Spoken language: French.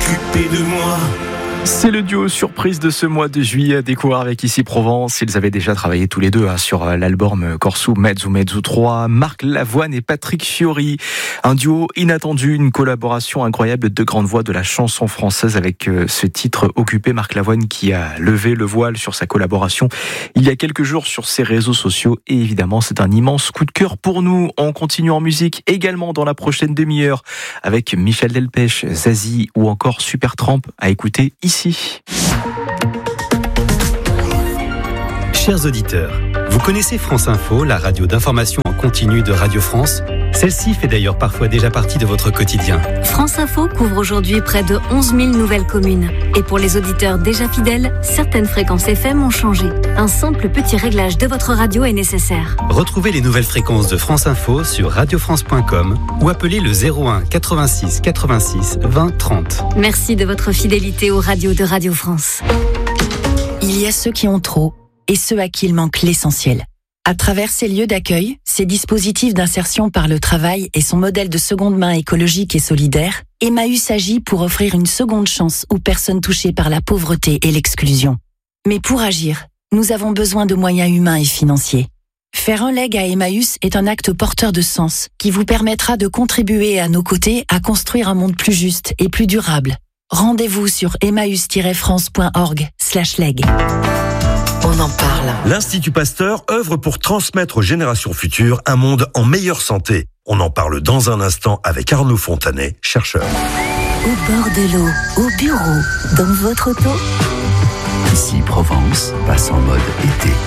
occupé de moi. C'est le duo surprise de ce mois de juillet à découvrir avec Ici Provence. Ils avaient déjà travaillé tous les deux sur l'album Corso Mezzo Mezzo 3. Marc Lavoine et Patrick Fiori. Un duo inattendu, une collaboration incroyable de grandes voix de la chanson française avec ce titre Occupé. Marc Lavoine qui a levé le voile sur sa collaboration il y a quelques jours sur ses réseaux sociaux. Et évidemment, c'est un immense coup de cœur pour nous. On continue en musique également dans la prochaine demi-heure avec Michel Delpech, Zazie ou encore Supertramp à écouter ici. Chers auditeurs, vous connaissez France Info, la radio d'information en continu de Radio France? Celle-ci fait d'ailleurs parfois déjà partie de votre quotidien. France Info couvre aujourd'hui près de 11 000 nouvelles communes. Et pour les auditeurs déjà fidèles, certaines fréquences FM ont changé. Un simple petit réglage de votre radio est nécessaire. Retrouvez les nouvelles fréquences de France Info sur radiofrance.com ou appelez le 01 86 86 20 30. Merci de votre fidélité aux radios de Radio France. Il y a ceux qui ont trop et ceux à qui il manque l'essentiel. À travers ces lieux d'accueil, ces dispositifs d'insertion par le travail et son modèle de seconde main écologique et solidaire, Emmaüs agit pour offrir une seconde chance aux personnes touchées par la pauvreté et l'exclusion. Mais pour agir, nous avons besoin de moyens humains et financiers. Faire un leg à Emmaüs est un acte porteur de sens qui vous permettra de contribuer à nos côtés à construire un monde plus juste et plus durable. Rendez-vous sur emmaüs-france.org/leg. On en parle. L'Institut Pasteur œuvre pour transmettre aux générations futures un monde en meilleure santé. On en parle dans un instant avec Arnaud Fontanet, chercheur. Au bord de l'eau, au bureau, dans votre auto. Ici Provence passe en mode été.